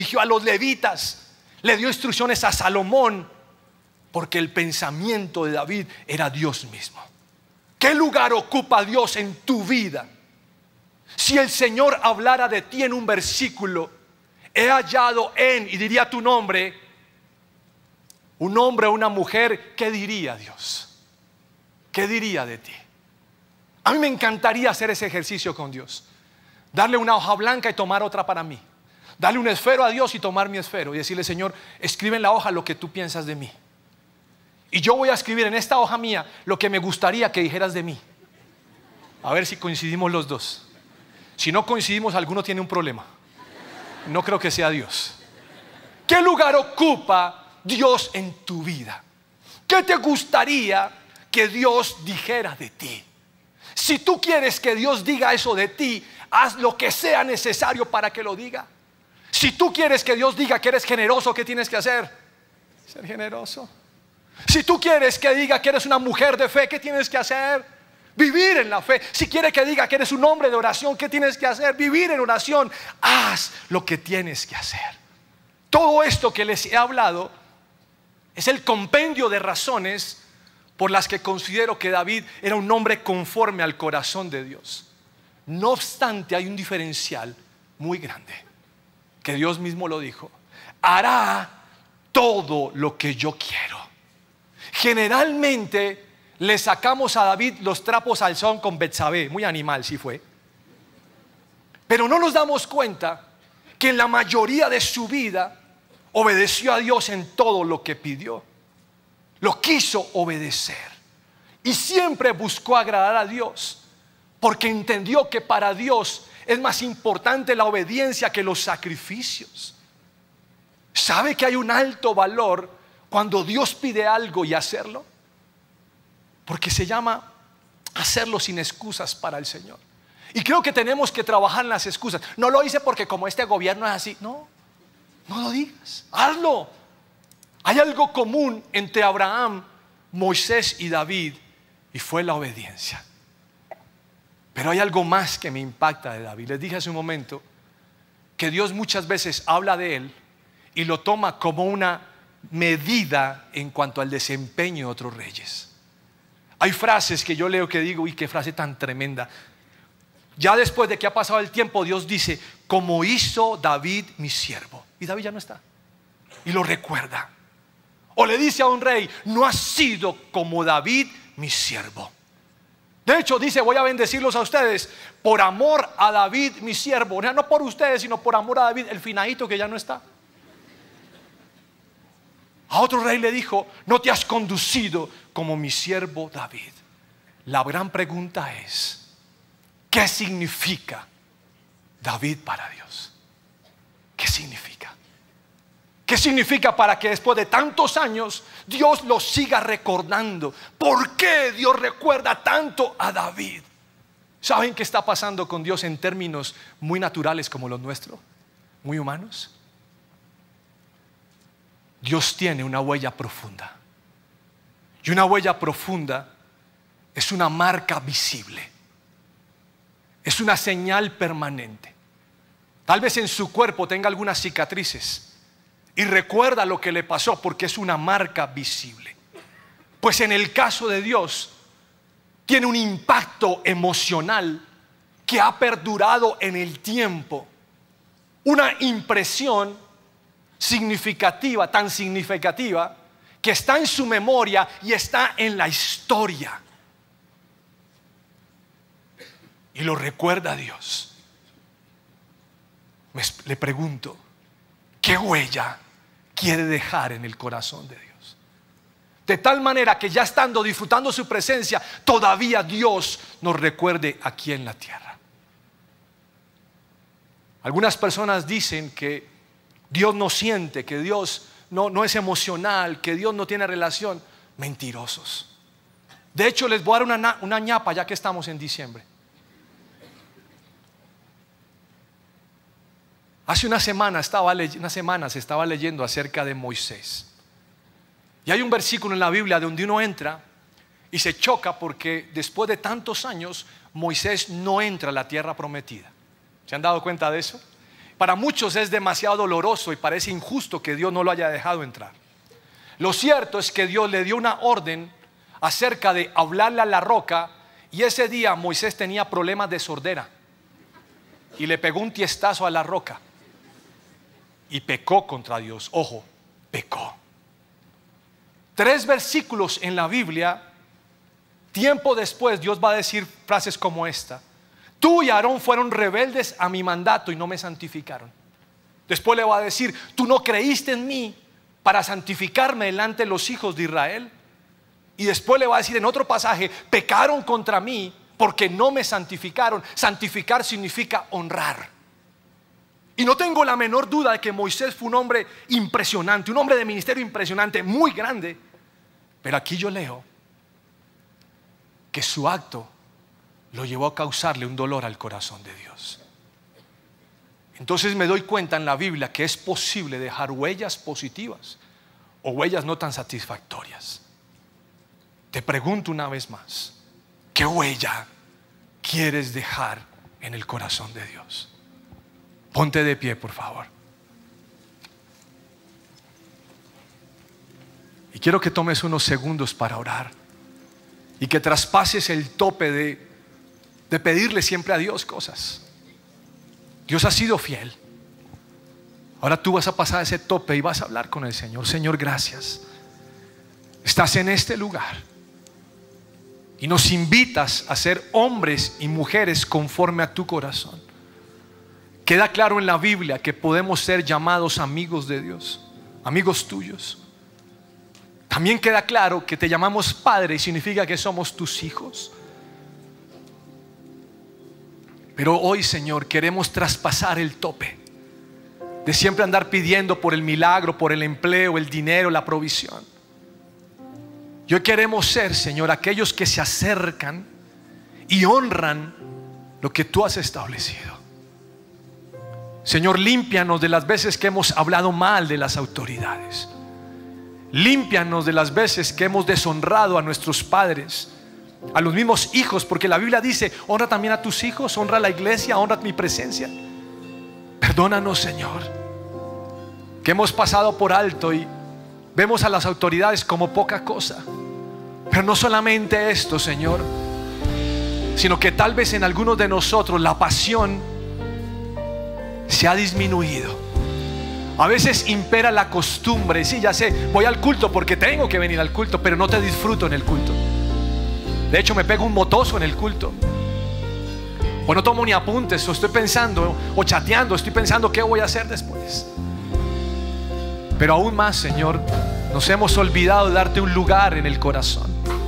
eligió a los levitas, le dio instrucciones a Salomón, porque el pensamiento de David era Dios mismo. ¿Qué lugar ocupa Dios en tu vida? Si el Señor hablara de ti en un versículo, he hallado en, y diría tu nombre, un hombre o una mujer, ¿qué diría Dios? ¿Qué diría de ti? A mí me encantaría hacer ese ejercicio con Dios. Darle una hoja blanca y tomar otra para mí. Darle un esfero a Dios y tomar mi esfero y decirle: Señor, escribe en la hoja lo que tú piensas de mí. Y yo voy a escribir en esta hoja mía lo que me gustaría que dijeras de mí. A ver si coincidimos los dos. Si no coincidimos, alguno tiene un problema. No creo que sea Dios. ¿Qué lugar ocupa Dios en tu vida? ¿Qué te gustaría que Dios dijera de ti? Si tú quieres que Dios diga eso de ti, haz lo que sea necesario para que lo diga. Si tú quieres que Dios diga que eres generoso, ¿qué tienes que hacer? Ser generoso. Si tú quieres que diga que eres una mujer de fe, ¿qué tienes que hacer? Vivir en la fe. Si quiere que diga que eres un hombre de oración, ¿qué tienes que hacer? Vivir en oración. Haz lo que tienes que hacer. Todo esto que les he hablado es el compendio de razones por las que considero que David era un hombre conforme al corazón de Dios. No obstante, hay un diferencial muy grande, que Dios mismo lo dijo: hará todo lo que yo quiero. Generalmente le sacamos a David los trapos al sol con Betsabé, muy animal sí fue, pero no nos damos cuenta que en la mayoría de su vida obedeció a Dios en todo lo que pidió. Lo quiso obedecer y siempre buscó agradar a Dios, porque entendió que para Dios es más importante la obediencia que los sacrificios. ¿Sabe que hay un alto valor cuando Dios pide algo y hacerlo? Porque se llama hacerlo sin excusas para el Señor. Y creo que tenemos que trabajar en las excusas. No lo hice porque como este gobierno es así. No, no lo digas, hazlo. Hay algo común entre Abraham, Moisés y David, y fue la obediencia. Pero hay algo más que me impacta de David. Les dije hace un momento que Dios muchas veces habla de él y lo toma como una medida en cuanto al desempeño de otros reyes. Hay frases que yo leo que digo: uy, qué frase tan tremenda. Ya después de que ha pasado el tiempo, Dios dice: como hizo David mi siervo. Y David ya no está y lo recuerda. O le dice a un rey: no has sido como David mi siervo. De hecho dice: voy a bendecirlos a ustedes por amor a David mi siervo. O sea, no por ustedes, sino por amor a David, el finadito que ya no está. A otro rey le dijo: no te has conducido como mi siervo David. La gran pregunta es: ¿qué significa David para Dios? ¿Qué significa? ¿Qué significa para que después de tantos años Dios lo siga recordando? ¿Por qué Dios recuerda tanto a David? ¿Saben qué está pasando con Dios en términos muy naturales como los nuestros? Muy humanos. Dios tiene una huella profunda. Y una huella profunda es una marca visible. Es una señal permanente. Tal vez en su cuerpo tenga algunas cicatrices y recuerda lo que le pasó porque es una marca visible. Pues en el caso de Dios tiene un impacto emocional que ha perdurado en el tiempo. Una impresión significativa, tan significativa que está en su memoria y está en la historia. Y lo recuerda Dios. Le pregunto: ¿qué huella quiere dejar en el corazón de Dios? De tal manera que ya estando disfrutando su presencia, todavía Dios nos recuerde aquí en la tierra. Algunas personas dicen que Dios no siente, que Dios no es emocional, que Dios no tiene relación. Mentirosos. De hecho, les voy a dar una ñapa ya que estamos en diciembre. Hace unas semanas estaba leyendo acerca de Moisés. Y hay un versículo en la Biblia donde uno entra y se choca porque después de tantos años Moisés no entra a la tierra prometida. ¿Se han dado cuenta de eso? Para muchos es demasiado doloroso y parece injusto que Dios no lo haya dejado entrar. Lo cierto es que Dios le dio una orden acerca de hablarle a la roca, y ese día Moisés tenía problemas de sordera y le pegó un tiestazo a la roca y pecó contra Dios. Ojo, pecó. 3 versículos en la Biblia, tiempo después, Dios va a decir frases como esta: tú y Aarón fueron rebeldes a mi mandato y no me santificaron. Después le va a decir: tú no creíste en mí para santificarme delante de los hijos de Israel. Y después le va a decir en otro pasaje: pecaron contra mí porque no me santificaron. Santificar significa honrar. Y no tengo la menor duda de que Moisés fue un hombre impresionante, un hombre de ministerio impresionante, muy grande. Pero aquí yo leo que su acto lo llevó a causarle un dolor al corazón de Dios. Entonces me doy cuenta en la Biblia que es posible dejar huellas positivas o huellas no tan satisfactorias. Te pregunto una vez más: ¿qué huella quieres dejar en el corazón de Dios? Ponte de pie, por favor. Y quiero que tomes unos segundos para orar y que traspases el tope de pedirle siempre a Dios cosas. Dios ha sido fiel. Ahora tú vas a pasar ese tope y vas a hablar con el Señor. Señor, gracias. Estás en este lugar y nos invitas a ser hombres y mujeres conforme a tu corazón. Queda claro en la Biblia que podemos ser llamados amigos de Dios, amigos tuyos. También queda claro que te llamamos Padre y significa que somos tus hijos. Pero hoy, Señor, queremos traspasar el tope de siempre andar pidiendo por el milagro, por el empleo, el dinero, la provisión. Y hoy queremos ser, Señor, aquellos que se acercan y honran lo que tú has establecido. Señor, límpianos de las veces que hemos hablado mal de las autoridades. Límpianos de las veces que hemos deshonrado a nuestros padres, a los mismos hijos, porque la Biblia dice: honra también a tus hijos, honra a la iglesia, honra mi presencia. Perdónanos, Señor, que hemos pasado por alto y vemos a las autoridades como poca cosa. Pero no solamente esto, Señor, sino que tal vez en algunos de nosotros la pasión se ha disminuido. A veces impera la costumbre. Sí, ya sé, voy al culto porque tengo que venir al culto, pero no te disfruto en el culto. De hecho, me pego un motoso en el culto, o no tomo ni apuntes, o estoy pensando o chateando, estoy pensando qué voy a hacer después. Pero aún más, Señor, nos hemos olvidado de darte un lugar en el corazón.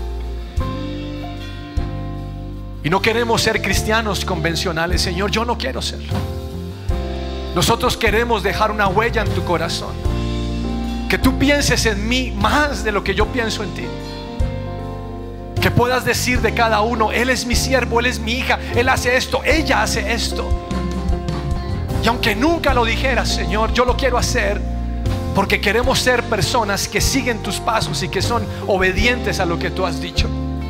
Y no queremos ser cristianos convencionales, Señor. Yo no quiero serlo. Nosotros queremos dejar una huella en tu corazón, que tú pienses en mí más de lo que yo pienso en ti, que puedas decir de cada uno: Él es mi siervo, Él es mi hija, Él hace esto, ella hace esto. Y aunque nunca lo dijeras, Señor, yo lo quiero hacer porque queremos ser personas que siguen tus pasos y que son obedientes a lo que tú has dicho.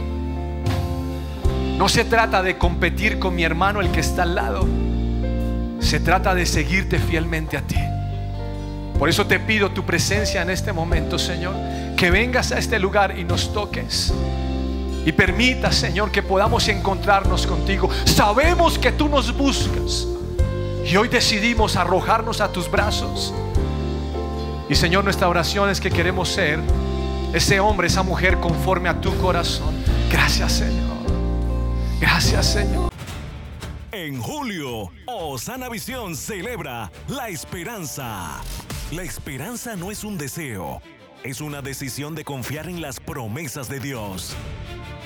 No se trata de competir con mi hermano, el que está al lado. Se trata de seguirte fielmente a ti. Por eso te pido tu presencia en este momento, Señor, que vengas a este lugar y nos toques y permita, Señor, que podamos encontrarnos contigo. Sabemos que tú nos buscas y hoy decidimos arrojarnos a tus brazos. Y, Señor, nuestra oración es que queremos ser ese hombre, esa mujer conforme a tu corazón. Gracias, Señor. Gracias, Señor. En julio, Osana Visión celebra la esperanza. La esperanza no es un deseo, es una decisión de confiar en las promesas de Dios.